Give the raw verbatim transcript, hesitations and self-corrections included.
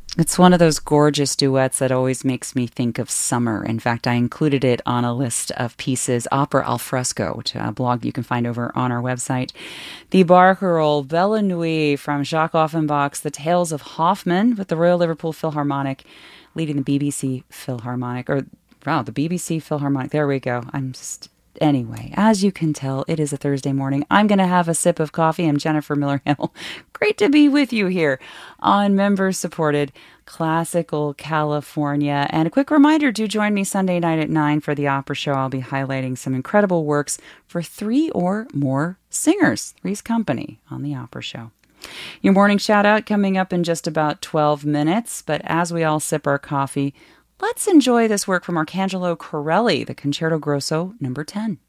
It's one of those gorgeous duets that always makes me think of summer. In fact, I included it on a list of pieces, opera al fresco, which a blog you can find over on our website. The barcarolle Belle Nuit from Jacques Offenbach's The Tales of Hoffmann with the Royal Liverpool Philharmonic leading the B B C Philharmonic, or wow, the B B C Philharmonic. There we go. I'm just Anyway, as you can tell, it is a Thursday morning. I'm going to have a sip of coffee. I'm Jennifer Miller Hill. Great to be with you here on member-supported Classical California. And a quick reminder, do join me Sunday night at nine for the opera show. I'll be highlighting some incredible works for three or more singers. Three's Company on the opera show. Your morning shout-out coming up in just about twelve minutes. But as we all sip our coffee, let's enjoy this work from Arcangelo Corelli, the Concerto Grosso number ten.